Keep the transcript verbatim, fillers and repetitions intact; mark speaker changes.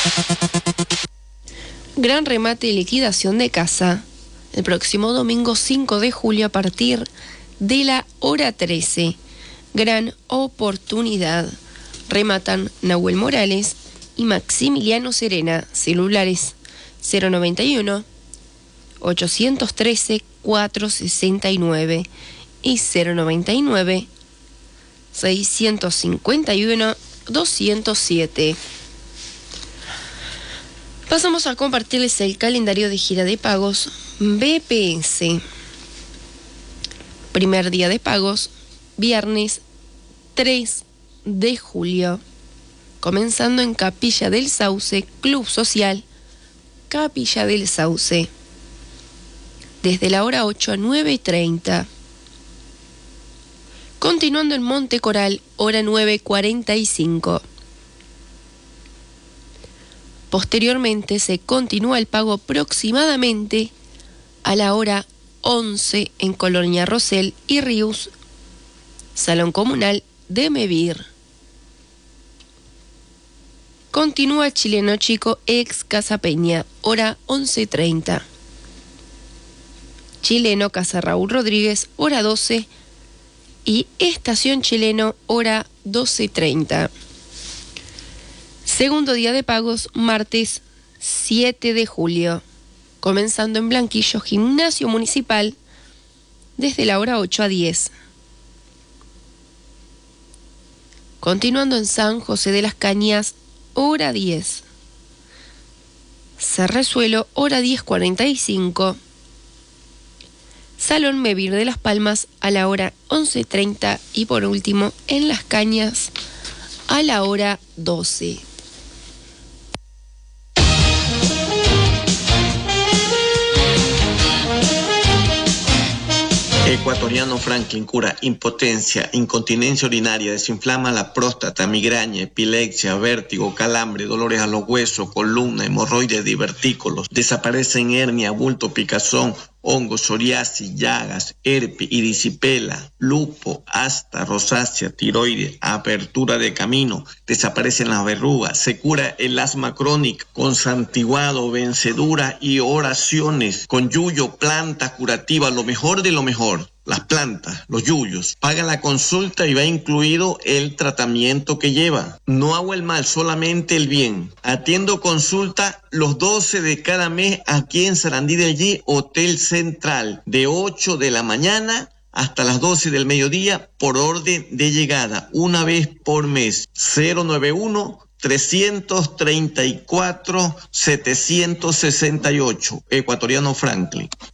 Speaker 1: Gran remate y liquidación de casa. El próximo domingo cinco de julio a partir de la hora trece. Gran oportunidad. Rematan Nahuel Morales y Maximiliano Serena. Celulares cero noventa y uno, ochocientos trece, cuatrocientos sesenta y nueve y cero noventa y nueve, seiscientos cincuenta y uno, doscientos siete. Pasamos a compartirles el calendario de gira de pagos B P S. Primer día de pagos, viernes tres de julio. Comenzando en Capilla del Sauce, Club Social Capilla del Sauce. Desde la hora ocho a nueve y treinta. Continuando en Monte Coral, hora nueve y cuarenta y cinco. Posteriormente se continúa el pago aproximadamente a la hora once en Colonia Rosell y Ríos, Salón Comunal de Mevir. Continúa Chileno Chico ex Casa Peña, hora once y treinta. Chileno Casa Raúl Rodríguez, hora doce. Y Estación Chileno, hora doce y treinta. Segundo día de pagos, martes siete de julio. Comenzando en Blanquillo, Gimnasio Municipal, desde la hora ocho a diez. Continuando en San José de las Cañas, hora diez. Cerrezuelo, hora diez cuarenta y cinco. Salón Mevir de Las Palmas a la hora once treinta y por último en Las Cañas a la hora doce.
Speaker 2: Ecuatoriano Franklin cura impotencia, incontinencia urinaria, desinflama la próstata, migraña, epilepsia, vértigo, calambre, dolores a los huesos, columna, hemorroides, divertículos. Desaparecen hernia, bulto, picazón, hongos, psoriasis, llagas, herpes, erisipela, lupo, asta, rosácea, tiroides, apertura de camino. Desaparecen las verrugas. Se cura el asma crónica con santiguado, vencedura y oraciones. Con yuyo, planta curativa, lo mejor de lo mejor. Las plantas, los yuyos. Paga la consulta y va incluido el tratamiento que lleva. No hago el mal, solamente el bien. Atiendo consulta los doce de cada mes aquí en Sarandí del G, Hotel Central, de ocho de la mañana hasta las doce del mediodía por orden de llegada, una vez por mes. cero nueve uno, trescientos treinta y cuatro, setecientos sesenta y ocho. Ecuatoriano Franklin.